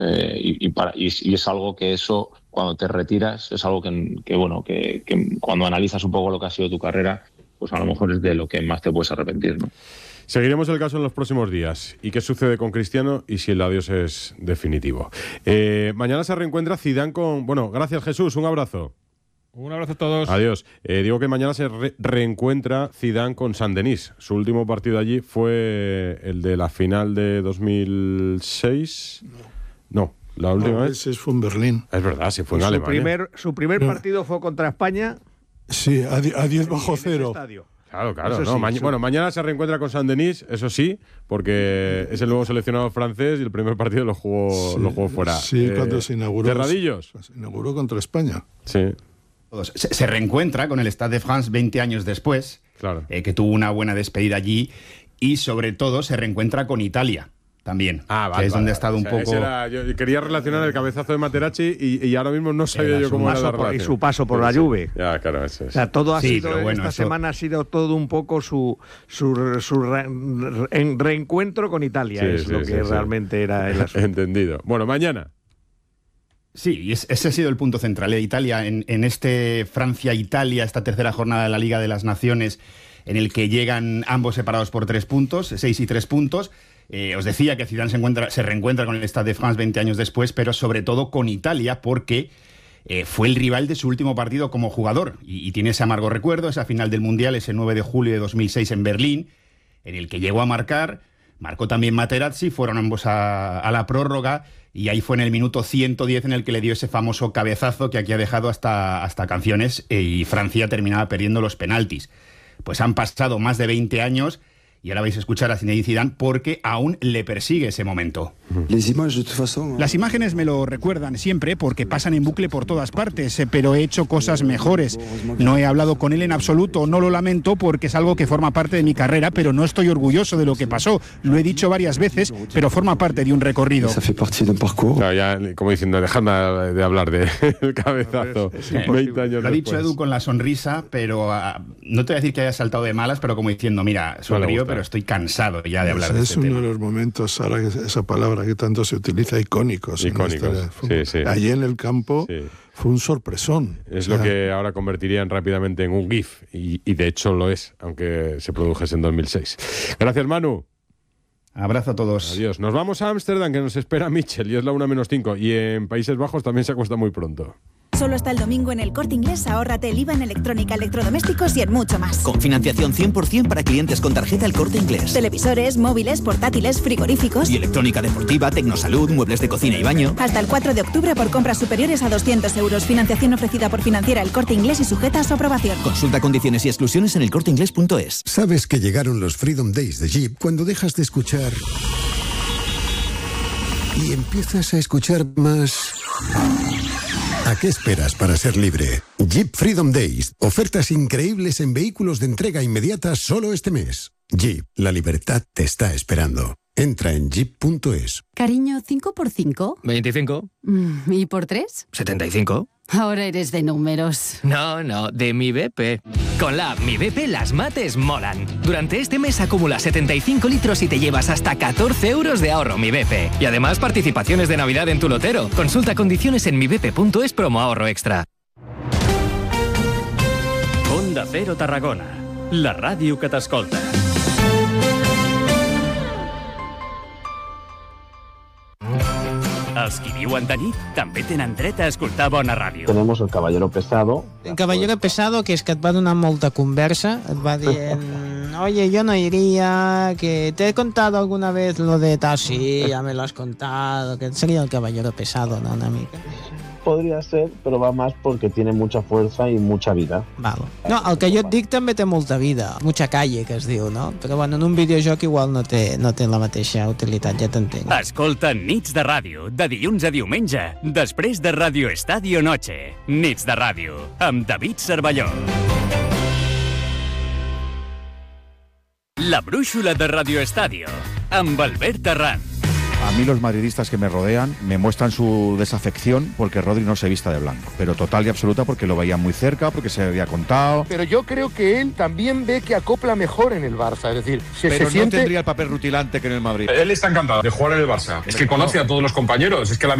y es algo que eso, cuando te retiras, es algo que cuando analizas un poco lo que ha sido tu carrera, pues a lo mejor es de lo que más te puedes arrepentir, ¿no? Seguiremos el caso en los próximos días. ¿Y qué sucede con Cristiano y si el adiós es definitivo? Mañana se reencuentra Zidane con... Bueno, gracias Jesús, un abrazo. Un abrazo a todos. Adiós. Digo que mañana se reencuentra Zidane con Saint-Denis. Su último partido allí fue el de la final de 2006. No, la última vez. Ese fue en Berlín. Es verdad, sí fue en Alemania. Su primer partido fue contra España. Sí, a 10 bajo cero. Claro. Eso No, sí, bueno, mañana se reencuentra con Saint-Denis, eso sí, porque es el nuevo seleccionado francés y el primer partido lo jugó fuera. Sí, cuando se inauguró. ¿Cerradillos? Se inauguró contra España. Sí. Se reencuentra con el Stade de France 20 años después, claro. Que tuvo una buena despedida allí, y sobre todo se reencuentra con Italia también, que es donde ha estado un poco... Yo quería relacionar el cabezazo de Materazzi y ahora mismo no sabía yo cómo era la relación. Y su paso por la Juve. Ya, claro, eso es. O sea, todo ha sido, esta semana ha sido todo un poco su reencuentro con Italia, realmente era el asunto. Entendido. Bueno, mañana. Sí, y ese ha sido el punto central. Italia, en este Francia-Italia, esta tercera jornada de la Liga de las Naciones, en el que llegan ambos separados por 3 puntos, 6 y 3 puntos. Os decía que Zidane se reencuentra con el Stade de France 20 años después, pero sobre todo con Italia, porque fue el rival de su último partido como jugador. Y tiene ese amargo recuerdo, esa final del Mundial, ese 9 de julio de 2006 en Berlín, en el que llegó a marcó también Materazzi, fueron ambos a la prórroga, y ahí fue en el minuto 110 en el que le dio ese famoso cabezazo que aquí ha dejado hasta canciones, y Francia terminaba perdiendo los penaltis. Pues han pasado más de 20 años y ahora vais a escuchar a Zinedine Zidane porque aún le persigue ese momento. Las imágenes me lo recuerdan siempre porque pasan en bucle por todas partes, pero he hecho cosas mejores. No he hablado con él en absoluto, no lo lamento porque es algo que forma parte de mi carrera, pero no estoy orgulloso de lo que pasó. Lo he dicho varias veces, pero forma parte de un recorrido. Claro, ya, como diciendo, dejadme de hablar del cabezazo. 20 años lo ha dicho Edu con la sonrisa, pero no te voy a decir que haya saltado de malas, pero como diciendo, mira, sonrío, pero estoy cansado ya de hablar de este tema. Es uno de los momentos, ahora esa palabra que tanto se utiliza, icónicos. Sí. Allí en el campo fue un sorpresón. Es lo que ahora convertirían rápidamente en un GIF, y de hecho lo es, aunque se produjese en 2006. Gracias, Manu. Abrazo a todos. Adiós. Nos vamos a Ámsterdam, que nos espera Mitchell, y es la 1:05, y en Países Bajos también se acuesta muy pronto. Solo hasta el domingo en El Corte Inglés, ahórrate el IVA en electrónica, electrodomésticos y en mucho más. Con financiación 100% para clientes con tarjeta El Corte Inglés. Televisores, móviles, portátiles, frigoríficos. Y electrónica deportiva, tecnosalud, muebles de cocina y baño. Hasta el 4 de octubre por compras superiores a 200 euros. Financiación ofrecida por Financiera El Corte Inglés y sujeta a su aprobación. Consulta condiciones y exclusiones en elcorteinglés.es. Sabes que llegaron los Freedom Days de Jeep cuando dejas de escuchar y empiezas a escuchar más. ¿A qué esperas para ser libre? Jeep Freedom Days. Ofertas increíbles en vehículos de entrega inmediata solo este mes. Jeep, la libertad te está esperando. Entra en jeep.es. Cariño, ¿5 por 5? 25. ¿Y por 3? 75. Ahora eres de números. No, de Mi BP. Con la app Mi BP las mates molan. Durante este mes acumula 75 litros y te llevas hasta 14 euros de ahorro Mi BP. Y además participaciones de Navidad en tu lotero. Consulta condiciones en mibp.es promo ahorro extra. Onda Cero Tarragona, la ràdio que t'escolta. Els qui viuen de nit també tenen dret a escoltar bona ràdio. Tenemos el caballero pesado. El caballero pesado, que és que et va donar molta conversa, et va dient, oye, yo no iría, que te he contado alguna vez lo de tal, sí, ya me lo has contado, que sería el caballero pesado, ¿no, una mica? Podria ser, però va més perquè tiene mucha fuerza i mucha vida. Val. No, el que jo et dic també té molta vida, mucha calle, que es diu, no? Però bueno, en un videojoc igual no té la mateixa utilitat, ja t'entenc. Escolta Nits de Ràdio, de dilluns a diumenge, després de Radio Estadio Noche. Nits de Ràdio, amb David Cervelló. La brúixola de Radio Estadio, amb Albert Arran. A mí los madridistas que me rodean me muestran su desafección porque Rodri no se vista de blanco, pero total y absoluta porque lo veían muy cerca, porque se había contado. Pero yo creo que él también ve que acopla mejor en el Barça, es decir, pero no tendría el papel rutilante que en el Madrid. Él está encantado de jugar en el Barça. Es que conoce a todos los compañeros, es que la